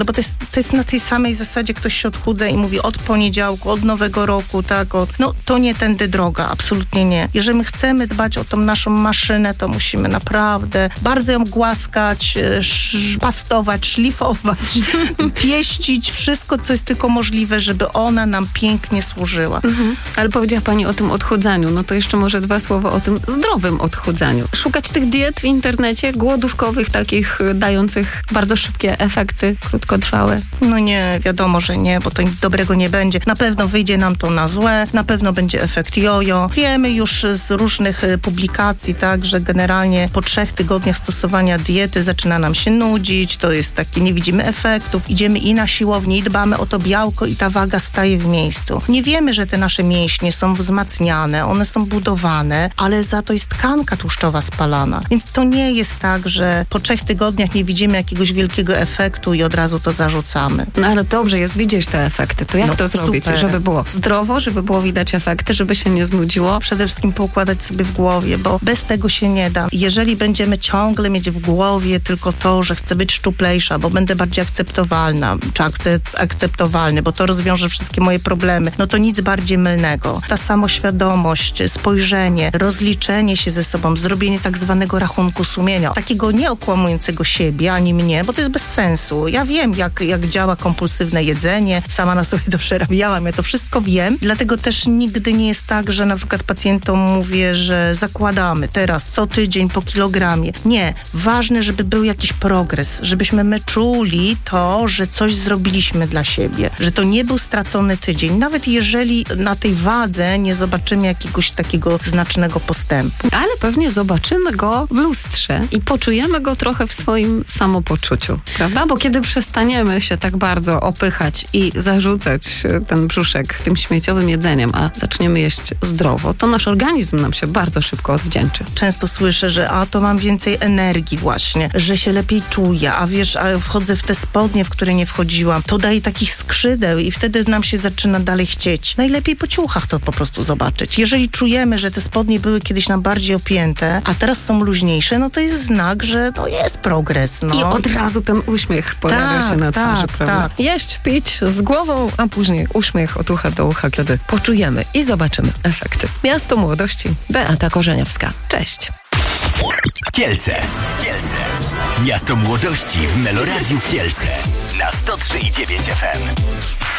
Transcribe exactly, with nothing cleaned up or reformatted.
No bo to jest, to jest na tej samej zasadzie, ktoś się odchudza i mówi od poniedziałku, od nowego roku, tak, od... no to nie tędy droga, absolutnie nie. Jeżeli my chcemy dbać o tą naszą maszynę, to musimy naprawdę bardzo ją głaskać, sz- pastować, szlifować, pieścić, wszystko, co jest tylko możliwe, żeby ona nam pięknie służyła. Mhm. Ale powiedziała pani o tym odchudzaniu, no to jeszcze może dwa słowa o tym zdrowym odchudzaniu. Szukać tych diet w internecie, głodówkowych, takich dających bardzo szybkie efekty, krótkotrwałe. No nie, wiadomo, że nie, bo to nic dobrego nie będzie. Na pewno wyjdzie nam to na złe, na pewno będzie efekt jojo. Wiemy już z różnych publikacji, tak, że generalnie po trzech tygodniach stosowania diety zaczyna nam się nudzić, to jest takie, nie widzimy efektów, idziemy i na siłownię i dbamy o to białko i ta waga staje w miejscu. Nie wiemy, że te nasze mięśnie są wzmacniane, one są budowane, ale za to jest tkanka tłuszczowa spalana. Więc to nie jest tak, że po trzech tygodniach nie widzimy jakiegoś wielkiego efektu i od razu to zarzucamy. No ale dobrze jest widzieć te efekty. To jak No, to zrobić, super. żeby było zdrowo, żeby było widać efekty, żeby się nie znudziło? Przede wszystkim poukładać sobie w głowie, bo bez tego się nie da. Jeżeli będziemy ciągle mieć w głowie tylko to, że chcę być szczuplejsza, bo będę bardziej akceptowalna, czy akce- akceptowalny, bo to rozwiąże wszystkie moje problemy, no to nic bardziej mylnego. Ta samoświadomość, spojrzenie, rozliczenie się ze sobą, zrobienie tak zwanego rachunku sumienia, takiego nie okłamującego siebie ani mnie, bo to jest bez sensu. Ja wiem, jak, jak działa kompulsywne jedzenie, sama na sobie to przerabiałam, ja to wszystko wiem, dlatego też nigdy nie jest tak, że na przykład pacjentom mówię, że zakładamy teraz co tydzień po kilogramie. Nie. Ważne, żeby był jakiś progres, żebyśmy my czuli to, że coś zrobiliśmy dla siebie, że to nie był stracony tydzień, nawet jeżeli na tej wadze nie zobaczymy jakiegoś takiego znacznego postępu. Ale pewnie zobaczymy go w lustrze i poczujemy go trochę w swoim samopoczuciu, prawda? Bo kiedy przestaniemy się tak bardzo opychać i zarzucać ten brzuszek tym śmieciowym jedzeniem, a zaczniemy jeść zdrowo, to nasz organizm nam się bardzo szybko odwdzięczy. Często słyszę, że a to mam więcej energii właśnie, że się lepiej czuję, a wiesz, a wchodzę w te spodnie, w które nie wchodziłam, to daje takich skrzydeł i wtedy nam się zaczyna dalej chcieć. Najlepiej po ciuchach to po prostu zobaczyć. Jeżeli czujemy, że te spodnie były kiedyś nam bardziej opięte, a teraz są luźniejsze, no to jest znak, że to jest progres. No. I od razu ten uśmiech pojawia Tak, się na twarzy, tak, prawda? tak. Jeść, pić z głową, a później uśmiech od ucha do ucha, kiedy poczujemy i zobaczymy efekty. Miasto Młodości, Beata Korzeniowska. Cześć. Kielce. Kielce. Miasto Młodości w Meloradiu Kielce. Na sto trzy i dziewięć F M.